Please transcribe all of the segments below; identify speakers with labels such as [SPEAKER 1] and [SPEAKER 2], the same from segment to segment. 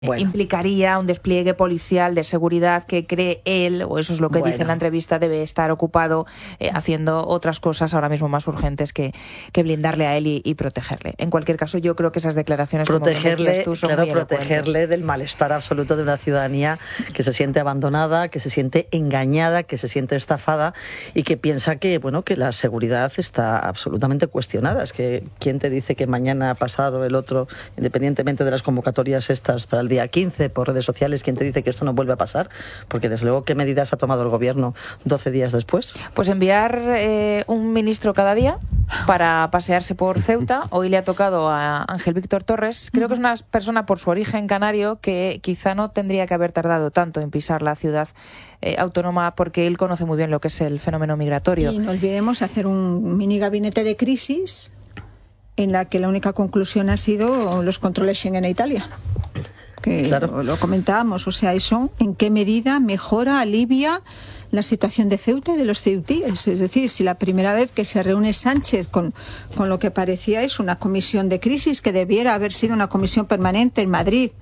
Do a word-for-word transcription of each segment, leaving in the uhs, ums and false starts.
[SPEAKER 1] Bueno.
[SPEAKER 2] Implicaría un despliegue policial de seguridad que cree él, o eso es lo que
[SPEAKER 1] Bueno.
[SPEAKER 2] dice en la entrevista, debe estar ocupado eh, haciendo otras cosas ahora mismo más urgentes que, que blindarle a él y, y protegerle. En cualquier caso, yo creo que esas declaraciones,
[SPEAKER 1] protegerle,
[SPEAKER 2] como decías tú, son
[SPEAKER 1] claro,
[SPEAKER 2] muy elocuentes.
[SPEAKER 1] protegerle del malestar absoluto de una ciudadanía que se siente abandonada, que se siente engañada, que se siente estafada y que piensa que, bueno, que la seguridad está absolutamente cuestionada. Es que ¿quién te dice que mañana, pasado, el otro, independientemente de las convocatorias estas para el día quince por redes sociales, quién te dice que esto no vuelve a pasar? Porque desde luego, ¿qué medidas ha tomado el gobierno doce días después?
[SPEAKER 2] Pues enviar eh, un ministro cada día para pasearse por Ceuta. Hoy le ha tocado a Ángel Víctor Torres. Creo que es una persona por su origen canario que quizá no tendría que haber tardado tanto en pisar la ciudad eh, autónoma, porque él conoce muy bien lo que es el fenómeno migratorio.
[SPEAKER 3] Y no olvidemos hacer un mini gabinete de crisis en la que la única conclusión ha sido los controles Schengen en Italia. Que claro. Lo comentábamos, o sea, eso en qué medida mejora, alivia la situación de Ceuta y de los ceutíes. Es decir, si la primera vez que se reúne Sánchez con, con lo que parecía es una comisión de crisis, que debiera haber sido una comisión permanente en Madrid,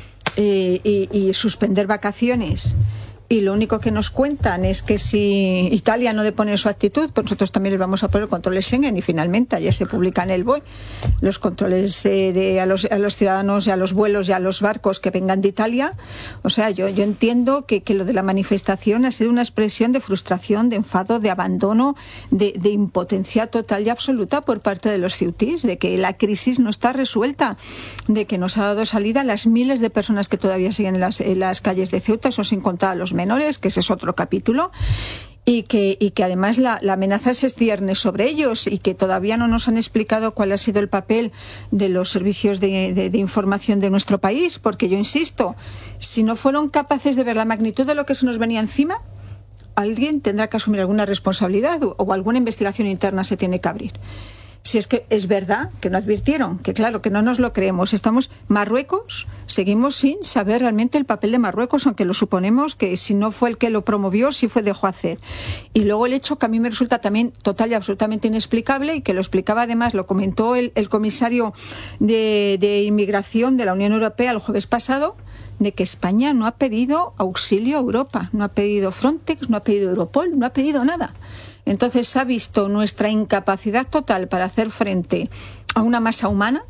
[SPEAKER 3] eh, y, y suspender vacaciones, y lo único que nos cuentan es que si Italia no depone su actitud, pues nosotros también les vamos a poner controles Schengen, y finalmente ayer se publica en el B O E los controles eh, de, a, los, a los ciudadanos y a los vuelos y a los barcos que vengan de Italia. O sea, yo, yo entiendo que, que lo de la manifestación ha sido una expresión de frustración, de enfado, de abandono, de, de impotencia total y absoluta por parte de los ceutíes, de que la crisis no está resuelta, de que nos ha dado salida a las miles de personas que todavía siguen en las, en las calles de Ceuta, eso sin contar a los menores, que ese es otro capítulo, y que, y que además la, la amenaza se cierne sobre ellos, y que todavía no nos han explicado cuál ha sido el papel de los servicios de, de, de información de nuestro país, porque yo insisto, si no fueron capaces de ver la magnitud de lo que se nos venía encima, alguien tendrá que asumir alguna responsabilidad, o, o alguna investigación interna se tiene que abrir. Si es que es verdad que no advirtieron, que claro, que no nos lo creemos. Estamos, Marruecos, seguimos sin saber realmente el papel de Marruecos, aunque lo suponemos que si no fue el que lo promovió, sí fue dejó hacer. Y luego el hecho que a mí me resulta también total y absolutamente inexplicable, y que lo explicaba además, lo comentó el, el comisario de, de Inmigración de la Unión Europea el jueves pasado, de que España no ha pedido auxilio a Europa, no ha pedido Frontex, no ha pedido Europol, no ha pedido nada. Entonces se ha visto nuestra incapacidad total para hacer frente a una masa humana,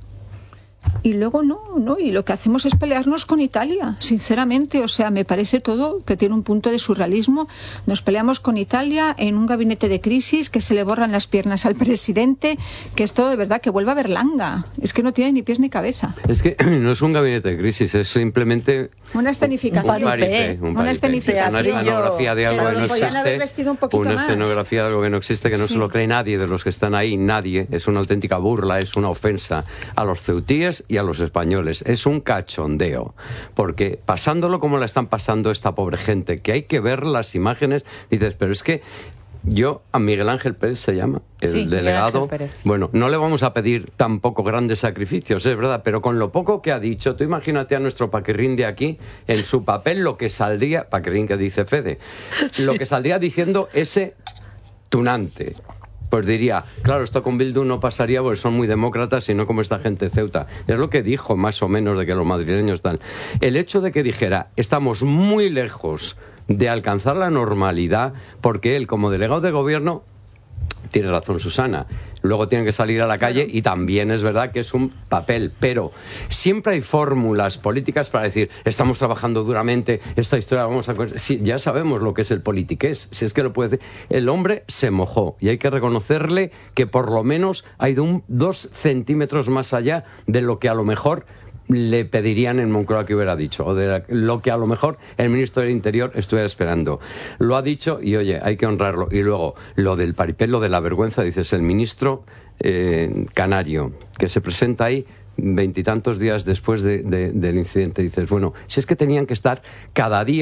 [SPEAKER 3] y luego no, no, y lo que hacemos es pelearnos con Italia, sinceramente. O sea, me parece todo que tiene un punto de surrealismo. Nos peleamos con Italia en un gabinete de crisis, que se le borran las piernas al presidente, que es todo de verdad que vuelve a Berlanga. Es que no tiene ni pies ni cabeza.
[SPEAKER 4] Es que no es un gabinete de crisis, es simplemente
[SPEAKER 3] una escenificación,
[SPEAKER 4] un paripé, un paripé,
[SPEAKER 3] una escenificación,
[SPEAKER 4] una escenografía de algo que no existe,
[SPEAKER 3] un
[SPEAKER 4] una
[SPEAKER 3] más.
[SPEAKER 4] escenografía de algo que no existe, que no sí. se lo cree nadie de los que están ahí, nadie. Es una auténtica burla, es una ofensa a los ceutíes y a los españoles. Es un cachondeo, porque pasándolo como la están pasando esta pobre gente, que hay que ver las imágenes, dices, pero es que yo, a Miguel Ángel Pérez se llama, el
[SPEAKER 2] sí,
[SPEAKER 4] delegado, bueno, no le vamos a pedir tampoco grandes sacrificios, es verdad, pero con lo poco que ha dicho, tú imagínate a nuestro Paquirrín de aquí, en su papel lo que saldría, Paquirrín que dice Fede, sí. lo que saldría diciendo ese tunante. Pues diría, claro, esto con Bildu no pasaría porque son muy demócratas y no como esta gente de Ceuta. Es lo que dijo, más o menos, de que los madrileños están. El hecho de que dijera, estamos muy lejos de alcanzar la normalidad, porque él, como delegado de gobierno, tiene razón Susana, luego tiene que salir a la calle, y también es verdad que es un papel, pero siempre hay fórmulas políticas para decir, estamos trabajando duramente, esta historia vamos a... Sí, ya sabemos lo que es el politiqués, si es que lo puede decir. El hombre se mojó, y hay que reconocerle que por lo menos ha ido un, dos centímetros más allá de lo que a lo mejor le pedirían en Moncloa que hubiera dicho, o de lo que a lo mejor el ministro del Interior estuviera esperando. Lo ha dicho, y oye, hay que honrarlo. Y luego, lo del paripé, lo de la vergüenza, dices, el ministro eh, canario, que se presenta ahí veintitantos días después de, de, del incidente, dices, bueno, si es que tenían que estar cada día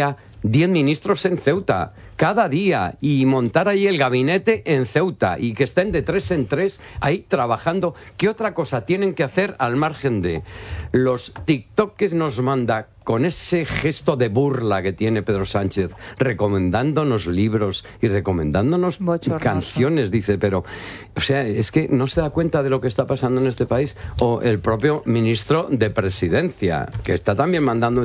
[SPEAKER 4] diez ministros en Ceuta cada día y montar ahí el gabinete en Ceuta y que estén de tres en tres ahí trabajando. ¿Qué otra cosa tienen que hacer al margen de los TikTok que nos manda con ese gesto de burla que tiene Pedro Sánchez, recomendándonos libros y recomendándonos
[SPEAKER 2] Bochornoso.
[SPEAKER 4] canciones, dice, pero, o sea, es que no se da cuenta de lo que está pasando en este país, o el propio ministro de Presidencia, que está también mandando